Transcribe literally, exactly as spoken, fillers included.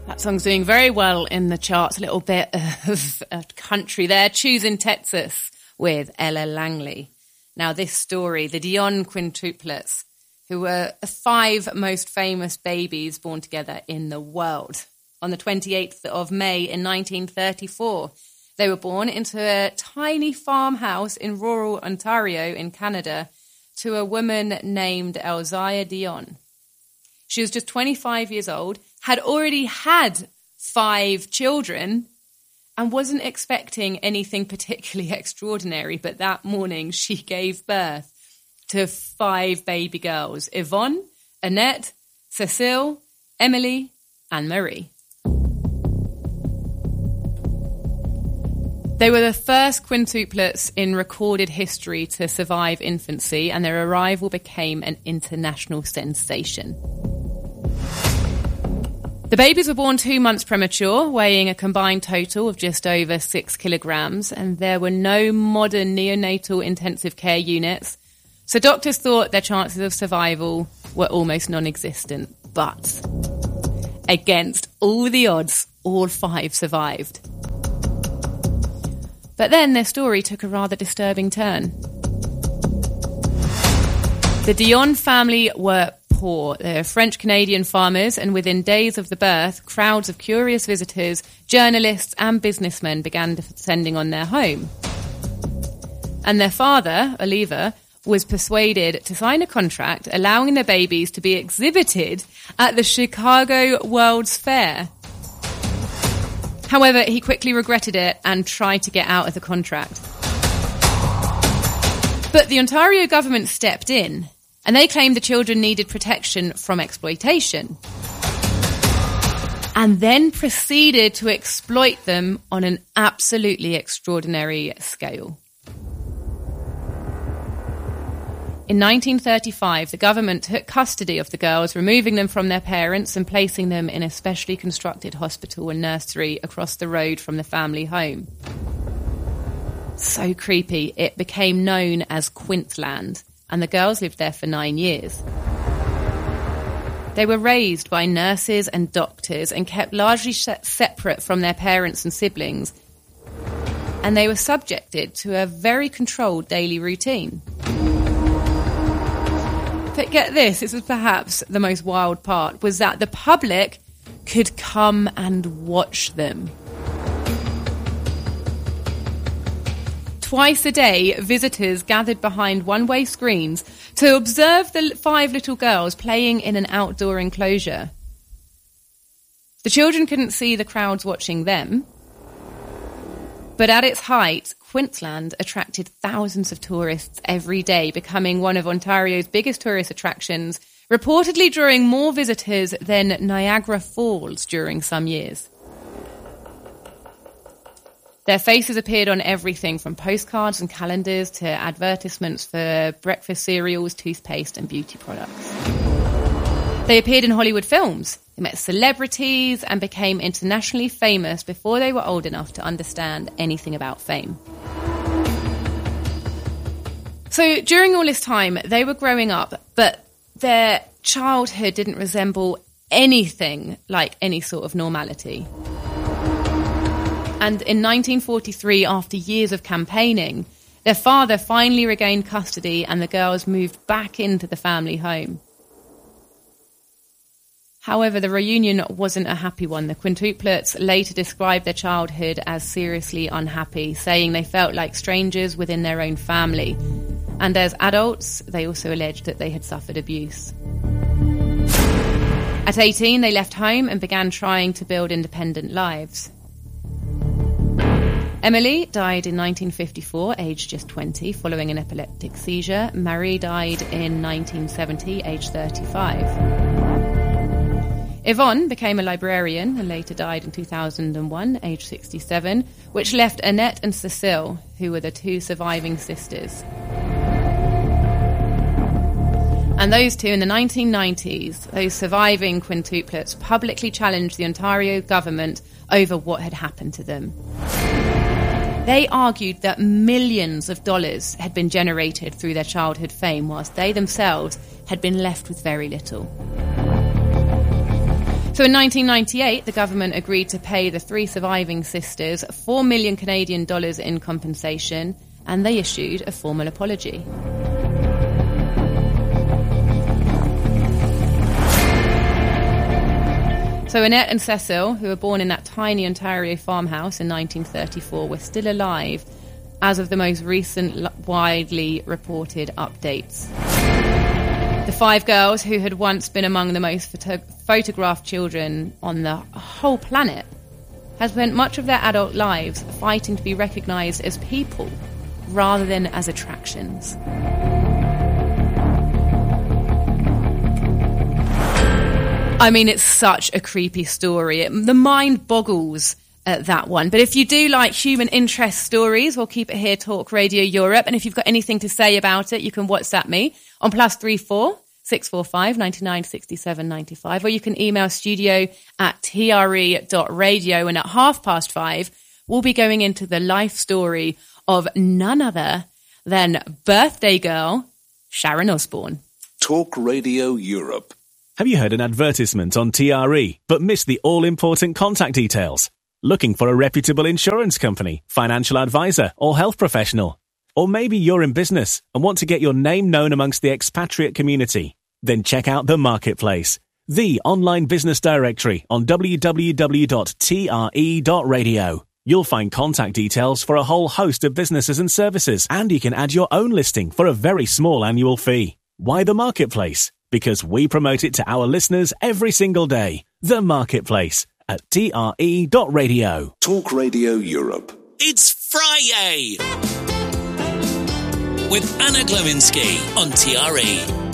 That song's doing very well in the charts. A little bit of a country there. Choosing Texas with Ella Langley. Now this story, the Dionne quintuplets, who were the five most famous babies born together in the world. On the twenty-eighth of May in nineteen thirty-four, they were born into a tiny farmhouse in rural Ontario in Canada to a woman named Elzaya Dionne. She was just twenty-five years old, had already had five children, and wasn't expecting anything particularly extraordinary. But that morning, she gave birth to five baby girls: Yvonne, Annette, Cecile, Emily, and Marie. They were the first quintuplets in recorded history to survive infancy, and their arrival became an international sensation. The babies were born two months premature, weighing a combined total of just over six kilograms, and there were no modern neonatal intensive care units, so doctors thought their chances of survival were almost non-existent. But against all the odds, all five survived. But then their story took a rather disturbing turn. The Dionne family were poor. They were French-Canadian farmers, and within days of the birth, crowds of curious visitors, journalists and businessmen began descending on their home. And their father, Oliver, was persuaded to sign a contract allowing their babies to be exhibited at the Chicago World's Fair. However, he quickly regretted it and tried to get out of the contract. But the Ontario government stepped in, and they claimed the children needed protection from exploitation, and then proceeded to exploit them on an absolutely extraordinary scale. In nineteen thirty-five, the government took custody of the girls, removing them from their parents and placing them in a specially constructed hospital and nursery across the road from the family home. So creepy, it became known as Quintland, and the girls lived there for nine years. They were raised by nurses and doctors and kept largely separate from their parents and siblings, and they were subjected to a very controlled daily routine. But get this, this was perhaps the most wild part, was that the public could come and watch them. Twice a day, visitors gathered behind one-way screens to observe the five little girls playing in an outdoor enclosure. The children couldn't see the crowds watching them, but at its height, Quintland attracted thousands of tourists every day, becoming one of Ontario's biggest tourist attractions, reportedly drawing more visitors than Niagara Falls during some years. Their faces appeared on everything from postcards and calendars to advertisements for breakfast cereals, toothpaste and beauty products. They appeared in Hollywood films. They met celebrities and became internationally famous before they were old enough to understand anything about fame. So during all this time, they were growing up, but their childhood didn't resemble anything like any sort of normality. And in nineteen forty-three, after years of campaigning, their father finally regained custody and the girls moved back into the family home. However, the reunion wasn't a happy one. The quintuplets later described their childhood as seriously unhappy, saying they felt like strangers within their own family. And as adults, they also alleged that they had suffered abuse. At eighteen, they left home and began trying to build independent lives. Emily died in nineteen fifty-four, aged just twenty, following an epileptic seizure. Marie died in nineteen seventy, aged thirty-five. Yvonne became a librarian and later died in two thousand one, aged sixty-seven, which left Annette and Cecile, who were the two surviving sisters. And those two, in the nineteen nineties, those surviving quintuplets publicly challenged the Ontario government over what had happened to them. They argued that millions of dollars had been generated through their childhood fame, whilst they themselves had been left with very little. So in nineteen ninety-eight, the government agreed to pay the three surviving sisters four million Canadian dollars in compensation, and they issued a formal apology. So Annette and Cecil, who were born in that tiny Ontario farmhouse in nineteen thirty-four, were still alive as of the most recent widely reported updates. The five girls, who had once been among the most photo- photographed children on the whole planet, have spent much of their adult lives fighting to be recognised as people rather than as attractions. I mean, it's such a creepy story. It, the mind boggles at that one. But if you do like human interest stories, we'll keep it here, Talk Radio Europe. And if you've got anything to say about it, you can WhatsApp me on plus three four six four five nine nine six seven nine five, or you can email studio at tre.radio. And at half past five, we'll be going into the life story of none other than birthday girl Sharon Osbourne. Talk Radio Europe. Have you heard an advertisement on T R E but missed the all-important contact details? Looking for a reputable insurance company, financial advisor, or health professional? Or maybe you're in business and want to get your name known amongst the expatriate community? Then check out The Marketplace, the online business directory on w w w dot t r e dot radio. You'll find contact details for a whole host of businesses and services, and you can add your own listing for a very small annual fee. Why The Marketplace? Because we promote it to our listeners every single day. The Marketplace at t r e dot radio. Talk Radio Europe. It's Friday with Anna Glowinski on T R E.